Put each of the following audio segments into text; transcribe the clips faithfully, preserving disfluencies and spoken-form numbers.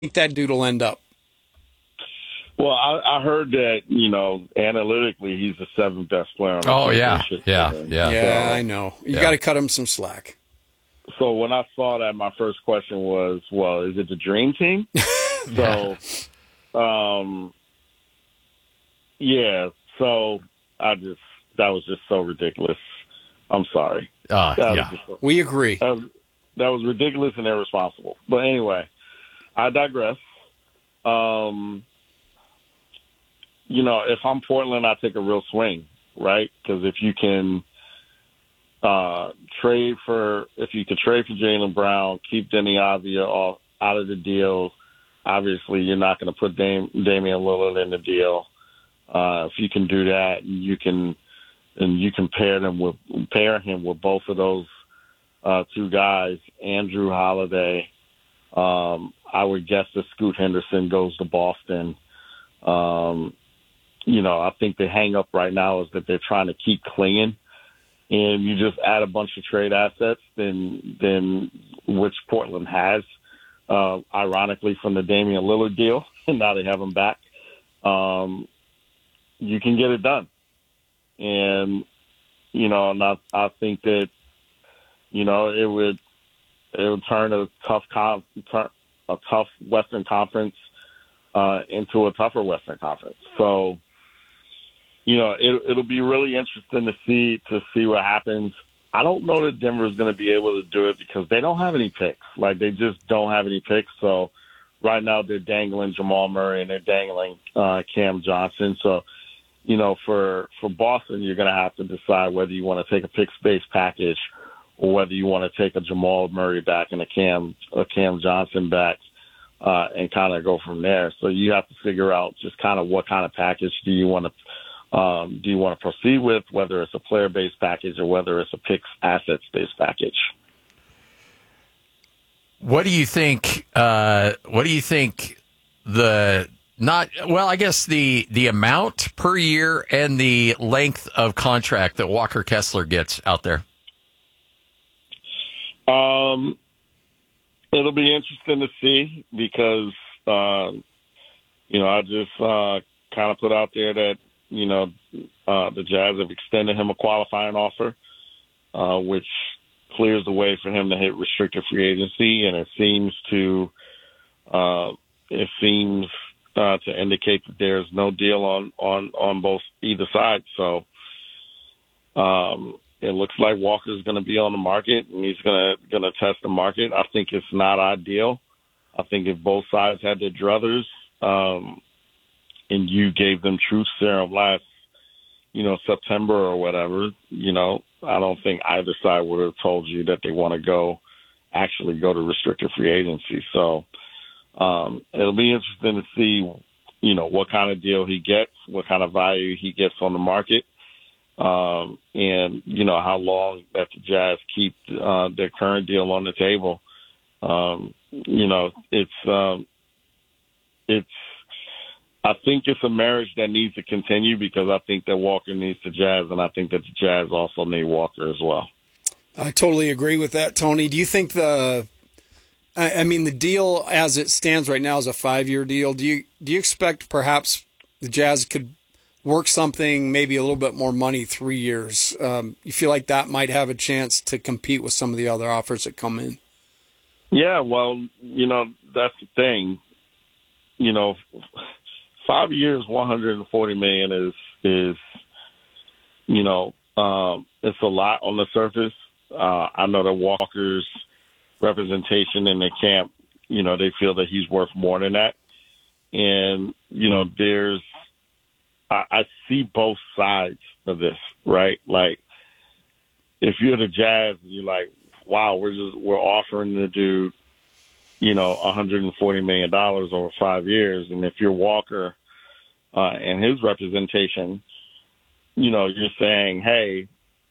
think that dude will end up? Well, I, I heard that, you know, analytically, he's the seventh best player on the Oh, yeah. championship Yeah. team. Yeah. Yeah, So, I know. You Yeah. got to cut him some slack. so when I saw that, my first question was, well, is it the dream team? So, um, yeah, so I just, that was just so ridiculous. I'm sorry. Uh, That yeah. was just, We agree. that was, that was ridiculous and irresponsible. But anyway, I digress. Um, you know, if I'm Portland, I take a real swing, right? Because if you can uh, trade for, if you could trade for Jaylen Brown, keep Denny Avdia off out of the deal. Obviously, you're not going to put Dam- Damian Lillard in the deal. Uh, if you can do that, you can, and you can pair them with pair him with both of those uh, two guys, Andrew Holiday. Um, I would guess that Scoot Henderson goes to Boston. Um, you know, I think the hang up right now is that they're trying to keep clinging, and you just add a bunch of trade assets, then then which Portland has, uh, ironically from the Damian Lillard deal, and now they have him back. Um, you can get it done, and you know, and I, I think that you know it would it would turn a tough con- turn a tough Western Conference uh, into a tougher Western Conference. So. You know, it, it'll be really interesting to see to see what happens. I don't know that Denver is going to be able to do it because they don't have any picks. Like, they just don't have any picks. So right now they're dangling Jamal Murray and they're dangling uh, Cam Johnson. So, you know, for, for Boston, you're going to have to decide whether you want to take a pick space package or whether you want to take a Jamal Murray back and a Cam a Cam Johnson back uh, and kind of go from there. So you have to figure out just kind of what kind of package do you want to Um, do you want to proceed with, whether it's a player-based package or whether it's a picks assets-based package? What do you think? Uh, what do you think? The not well, I guess the the amount per year and the length of contract that Walker Kessler gets out there. Um, it'll be interesting to see because uh, you know I just uh, kind of put out there that. You know, uh, the Jazz have extended him a qualifying offer, uh, which clears the way for him to hit restricted free agency, and it seems to uh, it seems uh, to indicate that there's no deal on on on both either side. So um, it looks like Walker's going to be on the market, and he's going to going to test the market. I think it's not ideal. I think if both sides had their druthers. Um, and you gave them truth serum last, you know, September or whatever, you know, I don't think either side would have told you that they want to go, actually go to restricted free agency. So um, it'll be interesting to see, you know, what kind of deal he gets, what kind of value he gets on the market, um, and, you know, how long that the Jazz keep uh, their current deal on the table. Um, you know, it's um, it's, I think it's a marriage that needs to continue because I think that Walker needs the Jazz, and I think that the Jazz also need Walker as well. I totally agree with that, Tony. Do you think the, I, I mean, the deal as it stands right now is a five-year deal. Do you do you expect perhaps the Jazz could work something, maybe a little bit more money, three years? Um, you feel like that might have a chance to compete with some of the other offers that come in? Yeah, well, you know, that's the thing. You know, five years, one hundred forty million dollars is, is, you know, um, it's a lot on the surface. Uh, I know that Walker's representation in the camp, you know, they feel that he's worth more than that. And, you know, there's, I, I see both sides of this, right? Like, if you're the Jazz, you're like, wow, we're just, we're offering the dude, you know, one hundred forty million dollars over five years. And if you're Walker uh, and his representation, you know, you're saying, hey,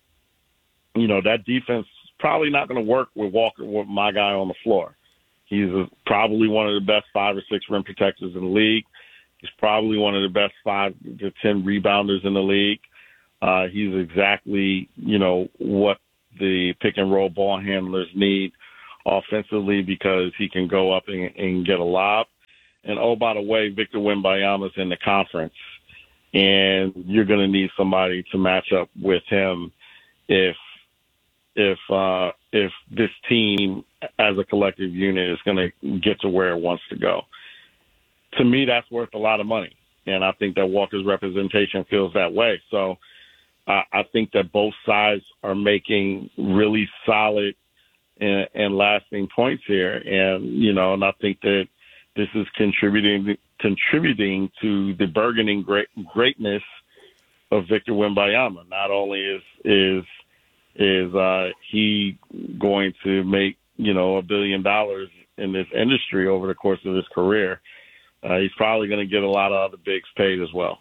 you know, that defense is probably not going to work with Walker, with my guy on the floor. He's a, probably one of the best five or six rim protectors in the league. He's probably one of the best five to ten rebounders in the league. Uh, he's exactly, you know, what the pick and roll ball handlers need offensively because he can go up and, and get a lob. And oh, by the way, Victor Wembanyama's in the conference, and you're going to need somebody to match up with him if if uh, if this team as a collective unit is going to get to where it wants to go. To me, that's worth a lot of money, and I think that Walker's representation feels that way. So uh, I think that both sides are making really solid and, and lasting points here, and you know, and I think that this is contributing contributing to the burgeoning great, greatness of Victor Wembanyama. Not only is is is uh, he going to make you know a billion dollars in this industry over the course of his career, uh, he's probably going to get a lot of other bigs paid as well.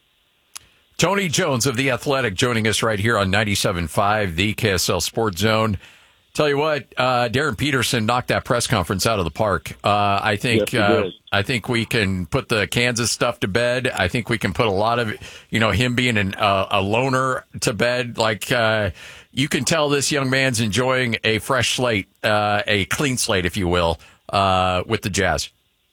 Tony Jones of The Athletic joining us right here on ninety-seven point five, the K S L Sports Zone. Tell you what, uh, Darren Peterson knocked that press conference out of the park. Uh, I think, yes, uh, I think we can put the Kansas stuff to bed. I think we can put a lot of, you know, him being an, uh, a loner to bed. Like, uh, you can tell this young man's enjoying a fresh slate, uh, a clean slate, if you will, uh, with the Jazz.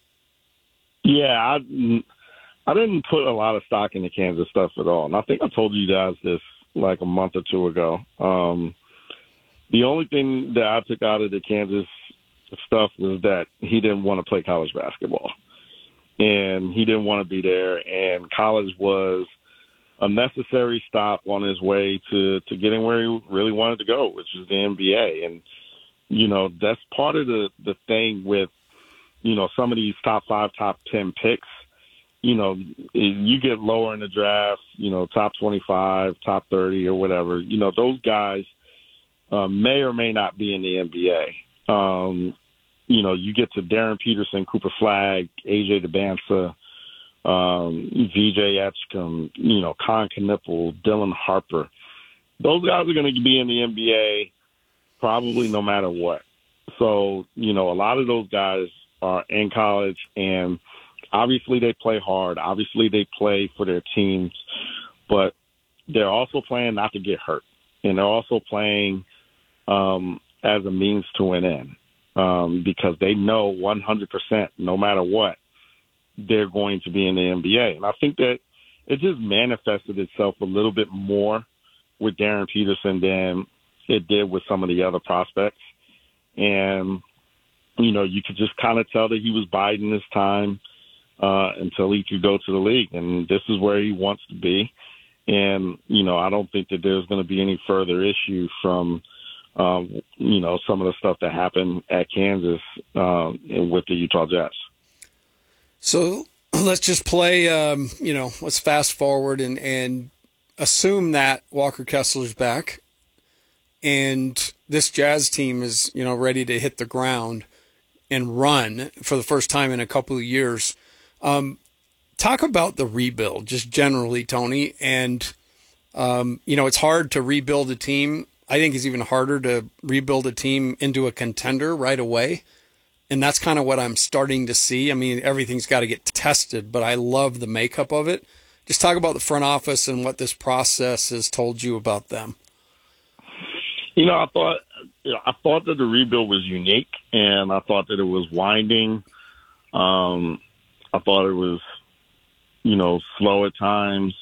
Yeah, I, I didn't put a lot of stock in the Kansas stuff at all. And I think I told you guys this like a month or two ago. Um, The only thing that I took out of the Kansas stuff was that he didn't want to play college basketball. And he didn't want to be there. And college was a necessary stop on his way to, to getting where he really wanted to go, which is the N B A. And, you know, that's part of the, the thing with, you know, some of these top five, top ten picks. You know, you get lower in the draft, you know, top twenty-five, top thirty or whatever. You know, those guys – Uh, may or may not be in the N B A. Um, you know, you get to Darren Peterson, Cooper Flagg, A J DeBansa, um, V J Etchcom, you know, Con Knipple, Dylan Harper. Those guys are going to be in the N B A probably no matter what. So, you know, a lot of those guys are in college, and obviously they play hard. Obviously they play for their teams, but they're also playing not to get hurt. And they're also playing Um, as a means to an end, um, because they know one hundred percent, no matter what, they're going to be in the N B A. And I think that it just manifested itself a little bit more with Darren Peterson than it did with some of the other prospects. And, you know, you could just kind of tell that he was biding his time uh, until he could go to the league. And this is where he wants to be. And, you know, I don't think that there's going to be any further issue from – Um, you know, some of the stuff that happened at Kansas um, with the Utah Jazz. So let's just play, um, you know, let's fast forward and, and assume that Walker Kessler's back and this Jazz team is, you know, ready to hit the ground and run for the first time in a couple of years. Um, talk about the rebuild just generally, Tony. And, um, you know, it's hard to rebuild a team. I think it's even harder to rebuild a team into a contender right away. And that's kind of what I'm starting to see. I mean, everything's got to get tested, but I love the makeup of it. Just talk about the front office and what this process has told you about them. You know, I thought you know, I thought that the rebuild was unique, and I thought that it was winding. Um, I thought it was, you know, slow at times,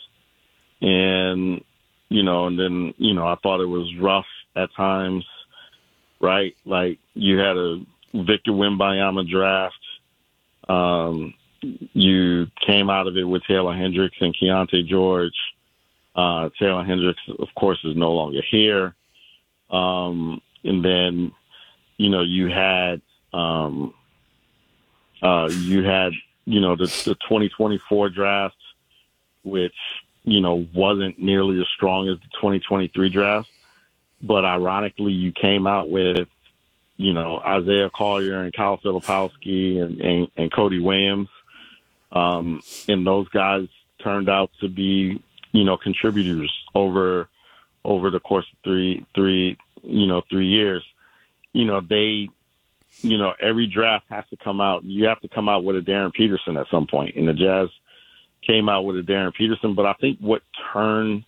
and You know, and then, you know, I thought it was rough at times, right? Like, you had a Victor Wembanyama draft. Um, you came out of it with Taylor Hendricks and Keontae George. Uh, Taylor Hendricks, of course, is no longer here. Um, and then, you know, you had, um, uh, you had, you know, the, the twenty twenty-four draft, which, you know, wasn't nearly as strong as the twenty twenty-three draft. But ironically, you came out with, you know, Isaiah Collier and Kyle Filipowski and, and, and Cody Williams. Um, and those guys turned out to be, you know, contributors over over the course of three, three, you know, three years. You know, they, you know, every draft has to come out. You have to come out with a Darren Peterson at some point. And the Jazz came out with a Darren Peterson. But I think what turned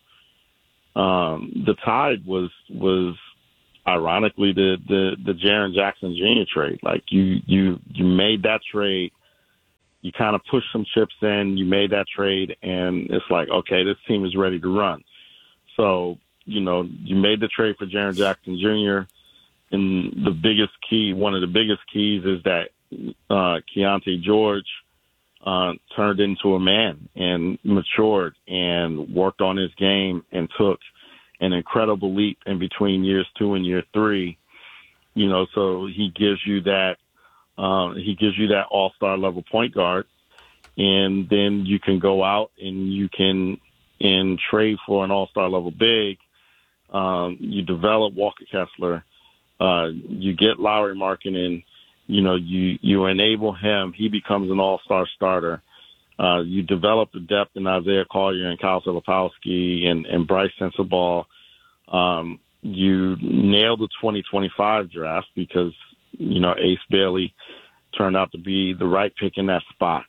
um, the tide was was ironically the the the Jaren Jackson Junior trade. Like you you you made that trade you kind of push some chips in, you made that trade, and it's like, okay, this team is ready to run. So, you know, you made the trade for Jaren Jackson Junior, and the biggest key, one of the biggest keys is that uh, Keontae George uh, turned into a man and matured and worked on his game and took an incredible leap in between years two and year three. You know, so he gives you that, uh, he gives you that all-star level point guard, and then you can go out and you can and trade for an all-star level big. Um, you develop Walker Kessler. Uh, you get Lauri Markkanen. You know, you, you enable him. He becomes an all-star starter. Uh, you develop the depth in Isaiah Collier and Kyle Filipowski and, and Bryce Sensabaugh. Um, you nail the twenty twenty-five draft because, you know, Ace Bailey turned out to be the right pick in that spot.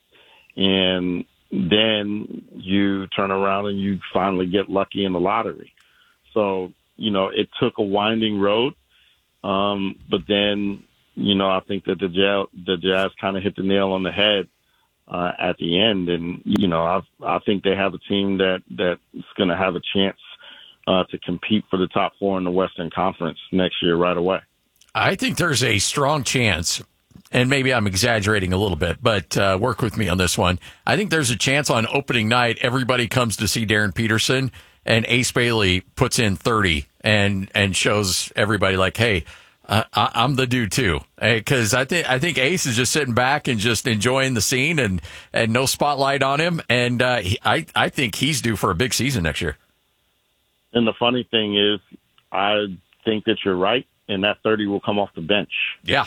And then you turn around and you finally get lucky in the lottery. So, you know, it took a winding road. Um, but then, you know, I think that the Jazz, the Jazz kind of hit the nail on the head uh, at the end. And, you know, I I think they have a team that that's going to have a chance uh, to compete for the top four in the Western Conference next year right away. I think there's a strong chance, and maybe I'm exaggerating a little bit, but uh, work with me on this one. I think there's a chance on opening night everybody comes to see Darren Peterson, and Ace Bailey puts in thirty and and shows everybody like, hey, uh, I, I'm the dude too. Because I think I think Ace is just sitting back and just enjoying the scene and, and no spotlight on him. And uh, he, I I think he's due for a big season next year. And the funny thing is, I think that you're right, and that thirty will come off the bench. Yeah.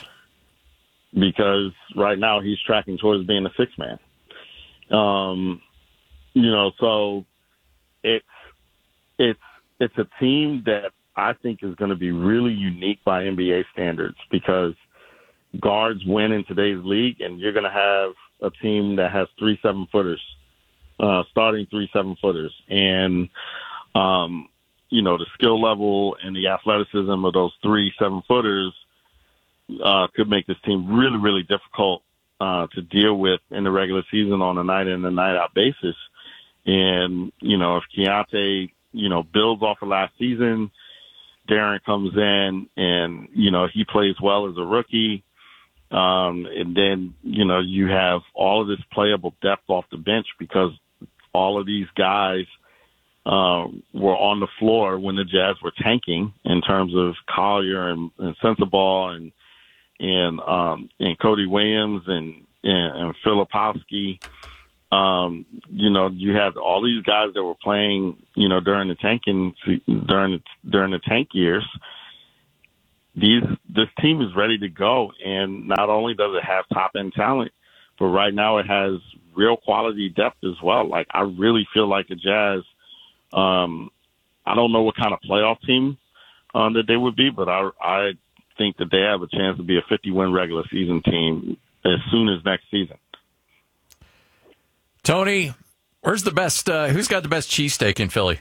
Because right now he's tracking towards being a six man. Um, you know, so it's it's it's a team that I think is going to be really unique by N B A standards because guards win in today's league, and you're going to have a team that has three seven footers, uh, starting three seven footers, and um, you know the skill level and the athleticism of those three seven footers. Uh, could make this team really, really difficult uh, to deal with in the regular season on a night in and night out basis. And, you know, if Keontae, you know, builds off of last season, Darren comes in and, you know, he plays well as a rookie. Um, and then, you know, you have all of this playable depth off the bench because all of these guys uh, were on the floor when the Jazz were tanking in terms of Collier and, and Sensabaugh and, and um and Cody Williams and and, and Filipowski. Um, you know, you have all these guys that were playing, you know, during the tanking during the, during the tank years. These this team is ready to go, and not only does it have top end talent, but right now it has real quality depth as well. Like I really feel like the Jazz. Um, I don't know what kind of playoff team um, that they would be, but I I. think that they have a chance to be a fifty-win regular season team as soon as next season. Tony, where's the best? Uh, who's got the best cheesesteak in Philly?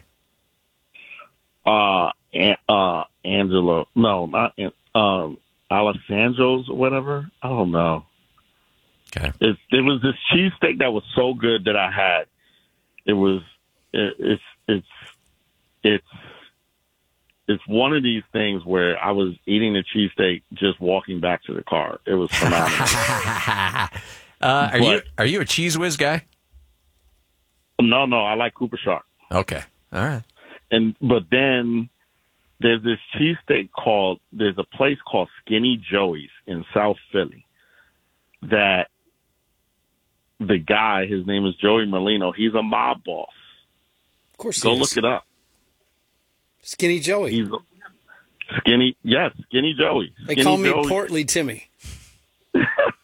Uh, An- uh, Angelo. No, not um, Alessandro's or whatever. I don't know. Okay. It, it was this cheesesteak that was so good that I had. It was. It, it's. It's. It's. It's one of these things where I was eating the cheesesteak just walking back to the car. It was phenomenal. uh, are but, you are you a Cheese Whiz guy? No, no, I like Cooper Sharp. Okay, all right. And but then there's this cheesesteak called. There's a place called Skinny Joey's in South Philly. That the guy, his name is Joey Merlino. He's a mob boss. Of course, go he is. look it up. Skinny Joey. He's skinny, yes, Skinny Joey. They Skinny call me Joey. Portly Timmy. they,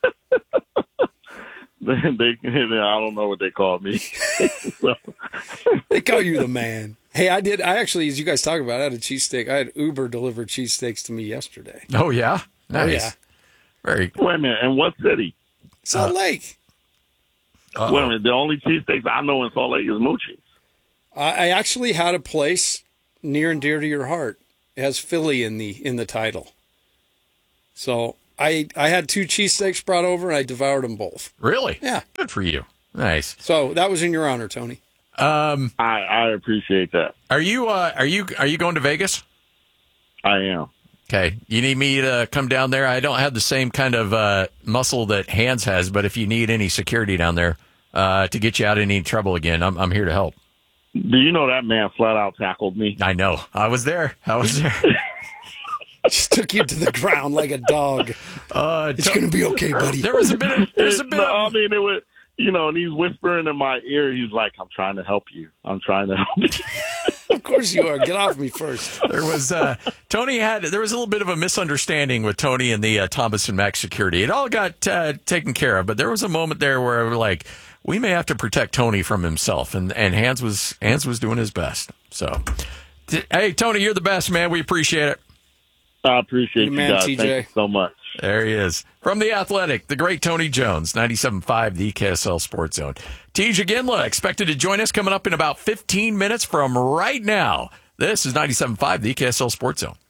they, I don't know what they call me. so. They call you the man. Hey, I did. I actually, as you guys talk about, I had a cheesesteak. I had Uber deliver cheesesteaks to me yesterday. Oh yeah, nice. Oh, yeah. Very. Wait a minute. In what city? Salt Uh, Lake. Uh-oh. Wait a minute. The only cheesesteaks I know in Salt Lake is Moochie's. I, I actually had a place near and dear to your heart. It has Philly in the in the title. So I, I had two cheesesteaks brought over, and I devoured them both. Really? Yeah. Good for you. Nice. So that was in your honor, Tony. Um, I, I appreciate that. are you uh, are you are you going to Vegas? I am. Okay. You need me to come down there? I don't have the same kind of uh, muscle that Hans has, but if you need any security down there uh, to get you out of any trouble again, I'm I'm here to help. Do you know that man flat out tackled me? I know. I was there. I was there. Just took you to the ground like a dog. Uh, It's going to be okay, buddy. There was a bit of, there's a bit no, of, I mean, it was, you know, and he's whispering in my ear. He's like, I'm trying to help you. I'm trying to help you. Of course you are. Get off me first. there was, uh, Tony had, there was a little bit of a misunderstanding with Tony and the uh, Thomas and Mack security. It all got uh, taken care of, but there was a moment there where we were like, we may have to protect Tony from himself. And, and Hans was, Hans was doing his best. So, t- hey, Tony, you're the best, man. We appreciate it. I appreciate Good you man, guys. T J. Thank you so much. There he is. From The Athletic, the great Tony Jones, ninety-seven point five, the K S L Sports Zone. T J Ginla expected to join us coming up in about fifteen minutes from right now. This is ninety-seven point five, the K S L Sports Zone.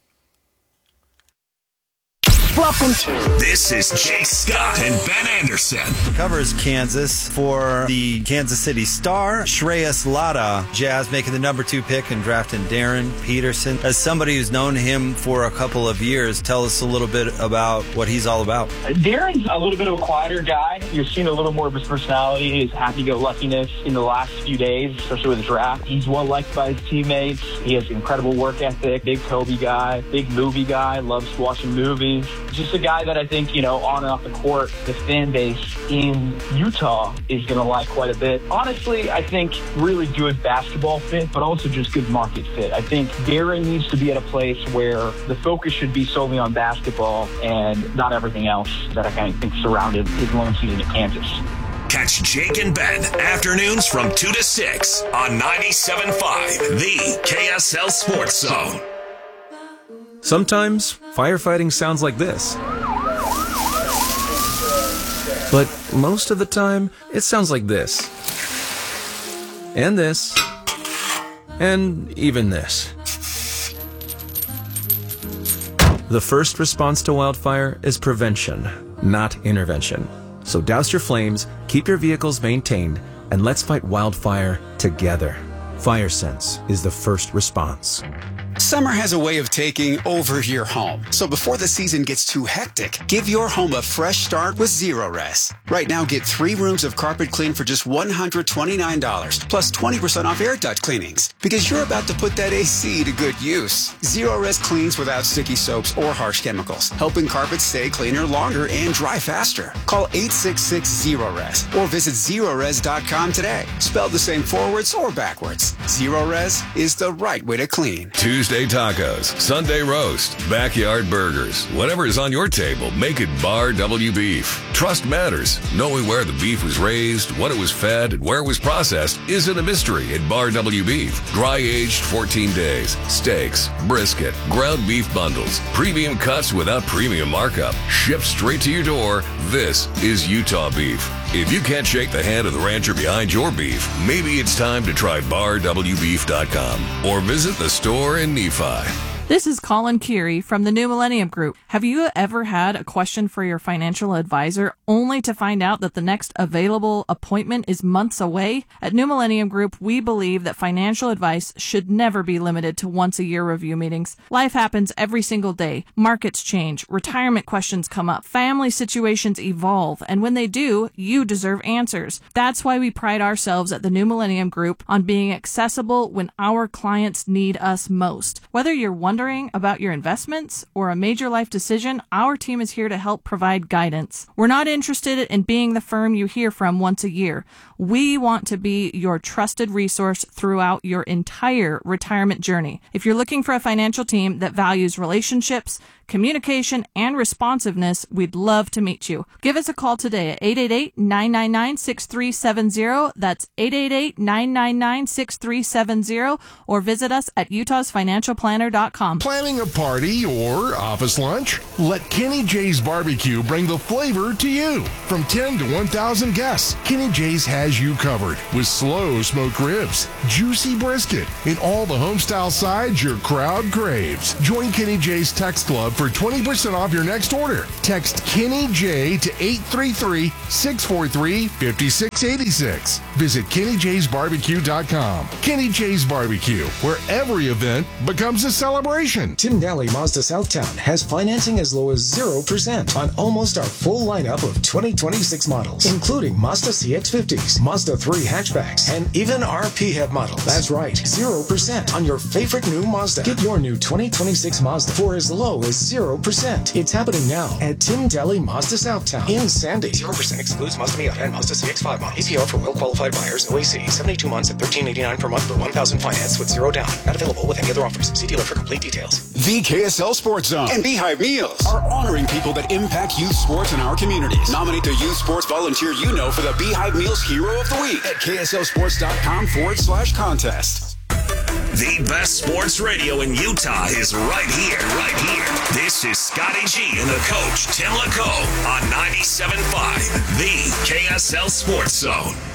Welcome to. This is Jake Scott and Ben Anderson. Covers Kansas for the Kansas City Star. Shreyas Laddha, Jazz making the number two pick and drafting Darren Peterson. As somebody who's known him for a couple of years, tell us a little bit about what he's all about. Darren's a little bit of a quieter guy. You're seeing a little more of his personality, his happy-go-luckiness in the last few days, especially with the draft. He's well-liked by his teammates. He has incredible work ethic, big Kobe guy, big movie guy, loves watching movies. Just a guy that I think, you know, on and off the court, the fan base in Utah is going to like quite a bit. Honestly, I think really good basketball fit, but also just good market fit. I think Darren needs to be at a place where the focus should be solely on basketball and not everything else that I kind of think surrounded his lone season at Kansas. Catch Jake and Ben afternoons from two to six on ninety-seven point five, the K S L Sports Zone. Sometimes firefighting sounds like this. But most of the time, it sounds like this. And this. And even this. The first response to wildfire is prevention, not intervention. So douse your flames, keep your vehicles maintained, and let's fight wildfire together. FireSense is the first response. Summer has a way of taking over your home. So before the season gets too hectic, give your home a fresh start with Zerorez. Right now, get three rooms of carpet clean for just one hundred twenty-nine dollars, plus twenty percent off air duct cleanings. Because you're about to put that A C to good use. Zerorez cleans without sticky soaps or harsh chemicals, helping carpets stay cleaner longer and dry faster. Call eight six six, Zerorez or visit Zerorez dot com today. Spelled the same forwards or backwards. Zerorez is the right way to clean. Tuesday tacos, Sunday roast, backyard burgers. Whatever is on your table, make it Bar W Beef. Trust matters. Knowing where the beef was raised, what it was fed, and where it was processed isn't a mystery at Bar W Beef. Dry aged fourteen days. Steaks, brisket, ground beef bundles, premium cuts without premium markup. Shipped straight to your door. This is Utah beef. If you can't shake the hand of the rancher behind your beef, maybe it's time to try bar w beef dot com or visit the store in Nephi. This is Colin Curie from the New Millennium Group. Have you ever had a question for your financial advisor only to find out that the next available appointment is months away? At New Millennium Group, we believe that financial advice should never be limited to once-a-year review meetings. Life happens every single day. Markets change, retirement questions come up, family situations evolve, and when they do, you deserve answers. That's why we pride ourselves at the New Millennium Group on being accessible when our clients need us most. Whether you're wondering about your investments or a major life decision, our team is here to help provide guidance. We're not interested in being the firm you hear from once a year. We want to be your trusted resource throughout your entire retirement journey. If you're looking for a financial team that values relationships, communication, and responsiveness, we'd love to meet you. Give us a call today at eight eight eight, nine nine nine, six three seven zero. That's eight eight eight, nine nine nine, six three seven zero, or visit us at utahs financial planner dot com. com. Planning a party or office lunch? Let Kenny J's Barbecue bring the flavor to you. From ten to one thousand guests, Kenny J's has you covered with slow smoked ribs, juicy brisket, and all the homestyle sides your crowd craves. Join Kenny J's Text Club for twenty percent off your next order. Text Kenny J to eight three three, six four three, five six eight six. Visit Kenny J's Barbecue dot com. Kenny J's Barbecue, where every event becomes a celebration. Tim Daly Mazda Southtown has financing as low as zero percent on almost our full lineup of twenty twenty-six models, including Mazda C X fifties, Mazda three hatchbacks, and even our P HEV models. That's right, zero percent on your favorite new Mazda. Get your new twenty twenty-six Mazda for as low as zero percent. It's happening now at Tim Daly Mazda Southtown in Sandy. zero percent excludes Mazda Miata and Mazda C X five model. A P R for well-qualified buyers. O A C, seventy-two months at thirteen eighty-nine per month for one thousand finance with zero down. Not available with any other offers. See dealer for complete details. The K S L Sports Zone and Beehive Meals are honoring people that impact youth sports in our communities. Nominate the youth sports volunteer you know for the Beehive Meals Hero of the Week at K S L sports dot com forward slash contest. The best sports radio in Utah is right here, right here. This is Scotty G and the coach, Tim LaCoe, on ninety-seven point five, the K S L Sports Zone.